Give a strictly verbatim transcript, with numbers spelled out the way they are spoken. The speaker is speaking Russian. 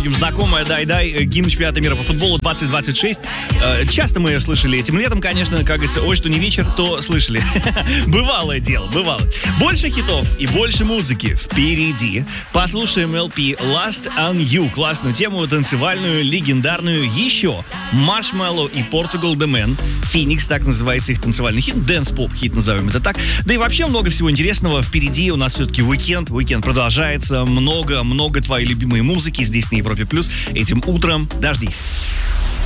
многим знакомая «Дай-дай», гимн чемпионата мира по футболу двадцать двадцать шесть. Часто мы ее слышали этим летом, конечно, как говорится, ой, что не вечер, то слышали. Бывалое дело, бывало. Больше хитов и больше музыки впереди. Послушаем эл пи Last on You. Классную тему, танцевальную, легендарную. Еще Marshmello и Portugal The Man. Phoenix, так называется их танцевальный хит. Dance-поп хит, назовем это так. Да и вообще много всего интересного впереди. У нас все-таки уикенд. Уикенд продолжается. Много-много твоей любимой музыки здесь на Европе Плюс. Этим утром дождись.